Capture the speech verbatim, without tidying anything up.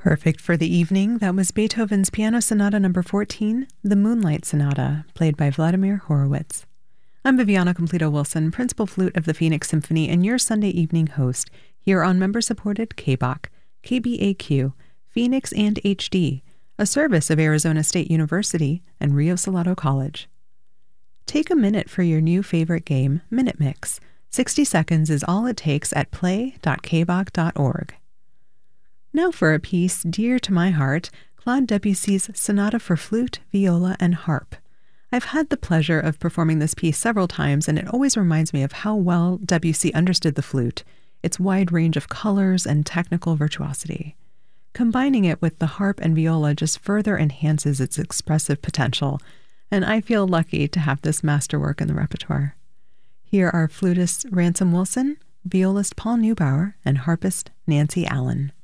Perfect for the evening, that was Beethoven's Piano Sonata number fourteen, the Moonlight Sonata, played by Vladimir Horowitz. I'm Viviana Completo-Wilson, Principal Flute of the Phoenix Symphony and your Sunday evening host here on member-supported K B O C, K B A Q, Phoenix and H D, a service of Arizona State University and Rio Salado College. Take a minute for your new favorite game, Minute Mix. sixty seconds is all it takes at play dot k b o c dot org. Now for a piece dear to my heart, Claude Debussy's Sonata for Flute, Viola, and Harp. I've had the pleasure of performing this piece several times, and it always reminds me of how well Debussy understood the flute, its wide range of colors and technical virtuosity. Combining it with the harp and viola just further enhances its expressive potential, and I feel lucky to have this masterwork in the repertoire. Here are flutist Ransom Wilson, violist Paul Neubauer, and harpist Nancy Allen.